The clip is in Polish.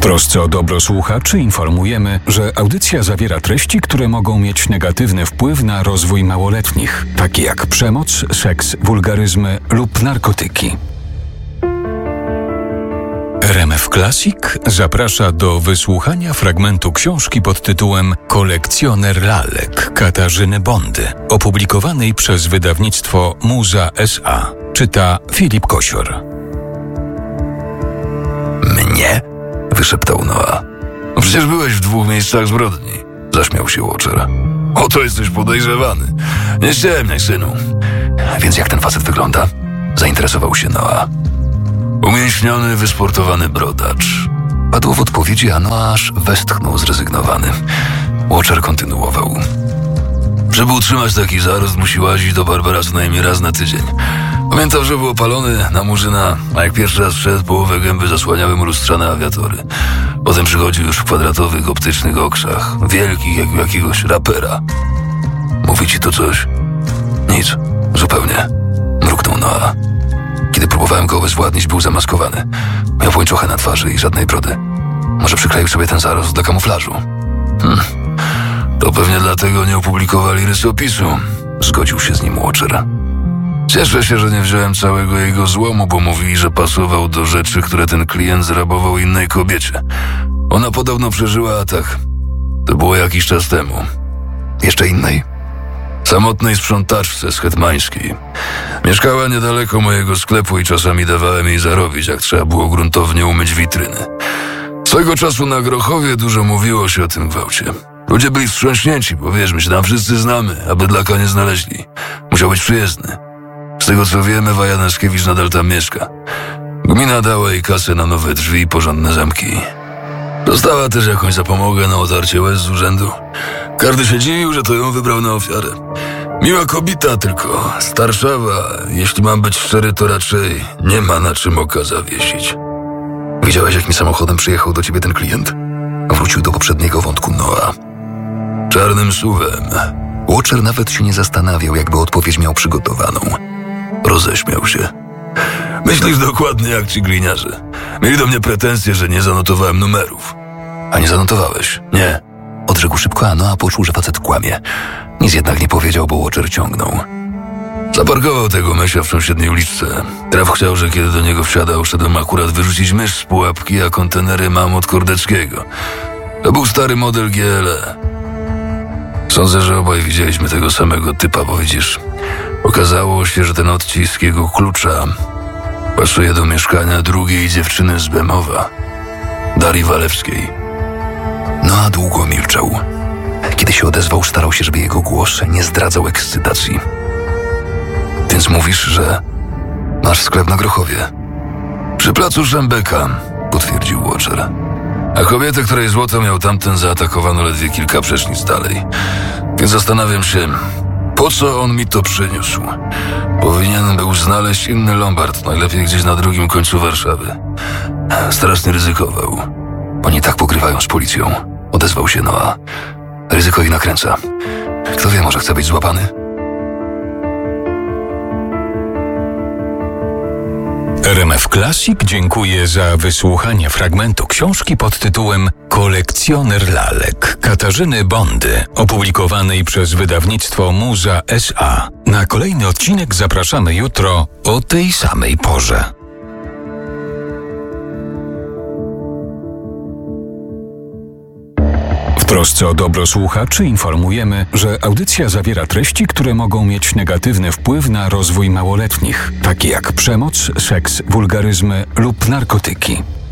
trosce o dobro słuchaczy informujemy, że audycja zawiera treści, które mogą mieć negatywny wpływ na rozwój małoletnich, takie jak przemoc, seks, wulgaryzmy lub narkotyki. RMF Classic zaprasza do wysłuchania fragmentu książki pod tytułem Kolekcjoner lalek Katarzyny Bondy, opublikowanej przez wydawnictwo Muza S.A. Czyta Filip Kosior. Mnie? Wyszeptał Noah. Przecież byłeś w 2 miejscach zbrodni. Zaśmiał się Watcher. Oto jesteś podejrzewany. Nie ściemniaj, synu. Więc jak ten facet wygląda? Zainteresował się Noah. Umięśniony, wysportowany brodacz. Padło w odpowiedzi, a Noah aż westchnął zrezygnowany. Watcher kontynuował. Żeby utrzymać taki zarost, musi łazić do Barbera co najmniej raz na tydzień. Pamiętam, że był opalony na murzyna, a jak pierwszy raz wszedł, połowę gęby zasłaniały mu lustrzane awiatory. Potem przychodził już w kwadratowych, optycznych okrzach, wielkich jak u jakiegoś rapera. Mówi ci to coś? Nic, zupełnie. Mruknął Noah. Kiedy próbowałem go obezwładnić, był zamaskowany. Miał pończochę na twarzy i żadnej brody. Może przykleił sobie ten zarost dla kamuflażu. To pewnie dlatego nie opublikowali rysopisu. Zgodził się z nim Watcher. Cieszę się, że nie wziąłem całego jego złomu, bo mówili, że pasował do rzeczy, które ten klient zrabował innej kobiecie. Ona podobno przeżyła atak. To było jakiś czas temu. Jeszcze innej? Samotnej sprzątaczce z Hetmańskiej. Mieszkała niedaleko mojego sklepu i czasami dawałem jej zarobić, jak trzeba było gruntownie umyć witryny. Swego czasu na Grochowie dużo mówiło się o tym gwałcie. Ludzie byli wstrząśnięci, bo wiesz, my się tam wszyscy znamy, a bydlaka nie znaleźli. Musiał być przyjezdny. Z tego co wiemy, Ewa Janaszkiewicz nadal tam mieszka. Gmina dała jej kasę na nowe drzwi i porządne zamki. Dostała też jakąś zapomogę na otarcie łez z urzędu. Każdy się dziwił, że to ją wybrał na ofiarę. Miła kobieta, tylko starszawa. Jeśli mam być szczery, to raczej nie ma na czym oka zawiesić. Widziałeś, jakim samochodem przyjechał do ciebie ten klient? Wrócił do poprzedniego wątku Noah. Czarnym SUV-em. Watcher nawet się nie zastanawiał, jakby odpowiedź miał przygotowaną. Roześmiał się. Myślisz dokładnie jak ci gliniarze. Mieli do mnie pretensje, że nie zanotowałem numerów. A nie zanotowałeś? Nie. Odrzekł szybko, a Noah poczuł, że facet kłamie. Nic jednak nie powiedział, bo Watcher ciągnął. Zaparkował tego mysia w sąsiedniej uliczce. Traf chciał, że kiedy do niego wsiadał, szedłem akurat wyrzucić mysz z pułapki, a kontenery mam od Kordeckiego. To był stary model GLE. Sądzę, że obaj widzieliśmy tego samego typa, bo widzisz, okazało się, że ten odcisk jego klucza pasuje do mieszkania drugiej dziewczyny z Bemowa, Darii Walewskiej. Noah długo milczał. Kiedy się odezwał, starał się, żeby jego głos nie zdradzał ekscytacji. Więc mówisz, że masz sklep na Grochowie? Przy placu Szembeka, potwierdził Watcher. A kobietę, której złoto miał tamten, zaatakowano ledwie kilka przecznic dalej. Więc zastanawiam się, po co on mi to przyniósł? Powinien był znaleźć inny lombard, najlepiej gdzieś na drugim końcu Warszawy. Strasznie ryzykował. Oni tak pogrywają z policją, odezwał się Noah. Ryzyko ich nakręca. Kto wie, może chce być złapany? RMF Classic dziękuję za wysłuchanie fragmentu książki pod tytułem Kolekcjoner lalek Katarzyny Bondy, opublikowanej przez wydawnictwo Muza S.A. Na kolejny odcinek zapraszamy jutro o tej samej porze. W trosce o dobro słuchaczy informujemy, że audycja zawiera treści, które mogą mieć negatywny wpływ na rozwój małoletnich, takie jak przemoc, seks, wulgaryzmy lub narkotyki.